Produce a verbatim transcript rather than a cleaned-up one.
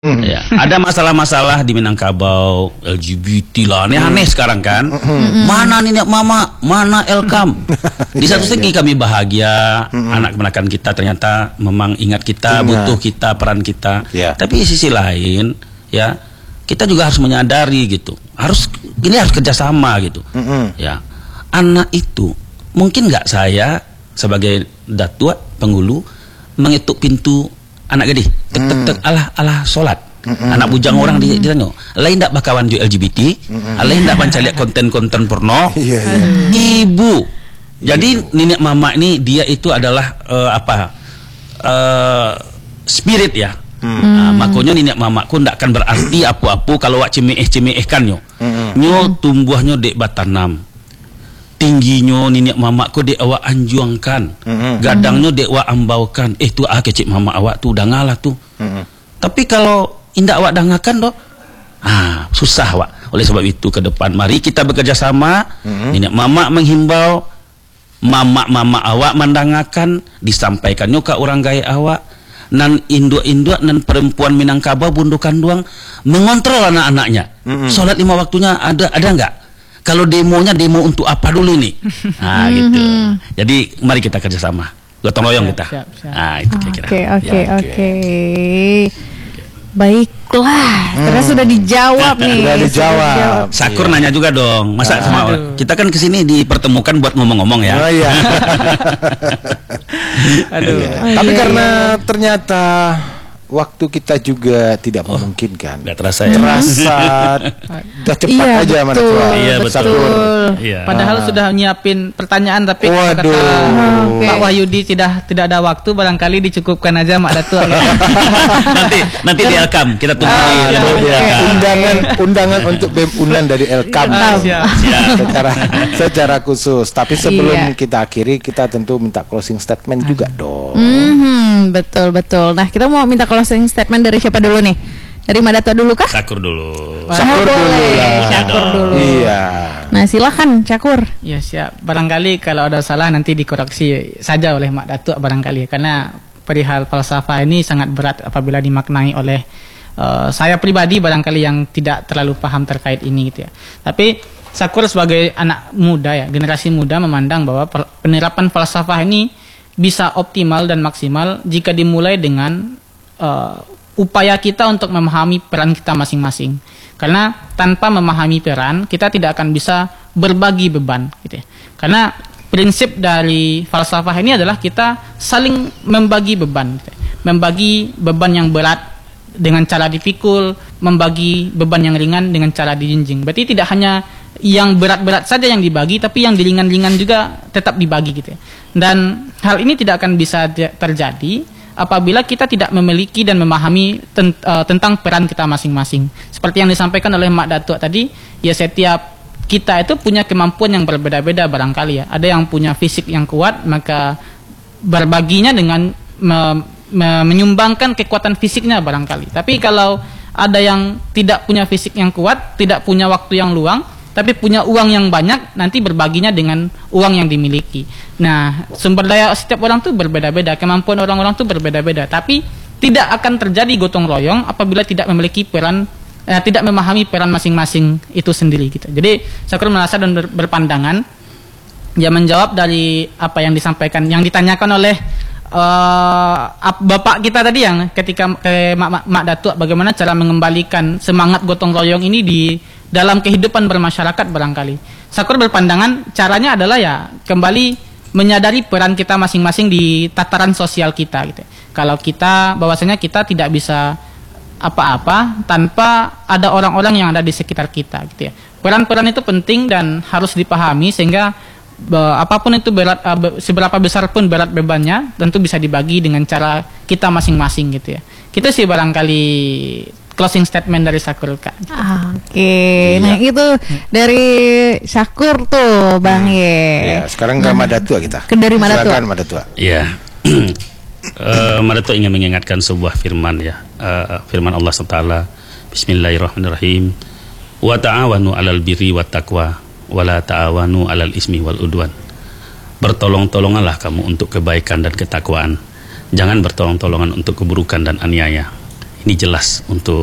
Mm. Ya, ada masalah-masalah di Minangkabau, L G B T lah, aneh-aneh mm. sekarang kan. Mm. Mana nenek mama, mana Elkam. Di satu segi kami bahagia, mm. anak kemenakan kita ternyata memang ingat kita, Ingat. butuh kita, peran kita. Yeah. Tapi di sisi lain, ya kita juga harus menyadari gitu, harus ini harus kerjasama gitu. Mm-hmm. Ya, anak itu mungkin nggak saya sebagai datua penghulu mengetuk pintu anak gede, tek tek tek alah alah solat, mm-hmm. anak bujang mm-hmm. orang di ditanya, lain tak bakawan ju L G B T, mm-hmm. lain tak baca lihat konten-konten porno, yeah, yeah. ibu, jadi yeah. nenek mama ini dia itu adalah uh, apa uh, spirit ya, mm. uh, makanya nenek mamaku ndak akan berarti apa-apa kalau wak cemeh cemeh kan nyo, mm-hmm. nyo tumbuhnya dek batanam. Tingginya nenek mamakku dek awak anjuangkan, mm-hmm. gadangnya dek awak ambaukan. Eh tu ah kecik mama awak tu dah ngalah tu. Mm-hmm. Tapi kalau indak awak dangakan dok, ah susah awak. Oleh sebab itu ke depan mari kita bekerja sama. Mm-hmm. Nenek mamak menghimbau, mamak-mamak awak mendangakan, disampaikannya ke orang gaya awak. Nan induk-induk nan perempuan Minangkabau bundukan duang mengontrol anak-anaknya. Mm-hmm. Solat lima waktunya ada ada enggak? Kalau demonya demo untuk apa dulu nih? Nah gitu. Jadi mari kita kerjasama, gotong royong kita. Siap, siap. Nah itu kira-kira. Oke oke oke. Baiklah, hmm. terus sudah dijawab nih. Sudah dijawab. Sakur iya. nanya juga dong. Masa ah, sama aduh. Kita kan kesini dipertemukan buat ngomong-ngomong ya. Oh iya. Aduh. Iya. Oh, Tapi iya, karena iya. ternyata waktu kita juga tidak oh, memungkinkan. Gak terasa ya. Terasa udah cepat iya, aja mana betul, tua. Iya betul. Iya. Padahal ah. sudah nyiapin pertanyaan tapi Waduh. kata okay. Pak Wahyudi tidak tidak ada waktu, barangkali dicukupkan aja Mak Datuk. nanti nanti di Elkam kita tunggu. Ah, ya, ya. Undangan undangan untuk B E M Unan dari Elkam. Ah, siap. secara secara khusus. Tapi sebelum iya. kita akhiri kita tentu minta closing statement ah. juga dong. Mm-hmm, betul betul. Nah kita mau minta closing statement dari siapa dulu nih? Dari Madatua dulu kah? Cakur dulu. Cakur oh, dulu lah. Cakur dulu. Iya. Nah silakan Cakur. Ya siap. Barangkali kalau ada salah nanti dikoreksi saja oleh Mak Datuk barangkali, karena perihal falsafah ini sangat berat apabila dimaknai oleh uh, saya pribadi barangkali yang tidak terlalu paham terkait ini gitu ya. Tapi Cakur sebagai anak muda ya, generasi muda memandang bahwa penerapan falsafah ini bisa optimal dan maksimal jika dimulai dengan uh, upaya kita untuk memahami peran kita masing-masing. Karena tanpa memahami peran, kita tidak akan bisa berbagi beban gitu ya. Karena prinsip dari falsafah ini adalah kita saling membagi beban gitu ya. Membagi beban yang berat dengan cara dipikul, membagi beban yang ringan dengan cara dijinjing. Berarti tidak hanya yang berat-berat saja yang dibagi, tapi yang ringan-ringan juga tetap dibagi gitu ya. Dan hal ini tidak akan bisa terjadi apabila kita tidak memiliki dan memahami tent, uh, tentang peran kita masing-masing. Seperti yang disampaikan oleh Mak Datuk tadi, ya setiap kita itu punya kemampuan yang berbeda-beda barangkali ya. Ada yang punya fisik yang kuat, maka berbaginya dengan me, me, menyumbangkan kekuatan fisiknya barangkali. Tapi kalau ada yang tidak punya fisik yang kuat, tidak punya waktu yang luang, tapi punya uang yang banyak, nanti berbaginya dengan uang yang dimiliki. Nah, sumber daya setiap orang tuh berbeda-beda, kemampuan orang-orang tuh berbeda-beda, tapi tidak akan terjadi gotong royong apabila tidak memiliki peran, eh, tidak memahami peran masing-masing itu sendiri gitu. Jadi, Cakur merasa dan ber- berpandangan, ya menjawab dari apa yang disampaikan, yang ditanyakan oleh uh, bapak kita tadi yang ketika ke Mak, Mak Datuk, bagaimana cara mengembalikan semangat gotong royong ini di dalam kehidupan bermasyarakat barangkali. Cakur berpandangan caranya adalah ya kembali menyadari peran kita masing-masing di tataran sosial kita gitu. Kalau kita bahwasanya kita tidak bisa apa-apa tanpa ada orang-orang yang ada di sekitar kita gitu ya. Peran-peran itu penting dan harus dipahami sehingga uh, apapun itu berat uh, seberapa besar pun berat bebannya tentu bisa dibagi dengan cara kita masing-masing gitu ya. Kita sih barangkali closing statement dari Cakur Kak. Ah, Oke, okay. Nah itu dari Cakur tuh Bang hmm. Ye. Ya, sekarang ke nah, Madatua kita. Ke dari Madatua. Silakan Madatua. Iya. uh, Madatua ingin mengingatkan sebuah firman ya. Uh, firman Allah subhanahu wa taala. Bismillahirrahmanirrahim. Wa ta'awanu 'alal birri wat taqwa wa la ta'awanu 'alal ismi wal udwan. Bertolong-tolonganlah kamu untuk kebaikan dan ketakwaan. Jangan bertolong-tolongan untuk keburukan dan aniaya. ini jelas untuk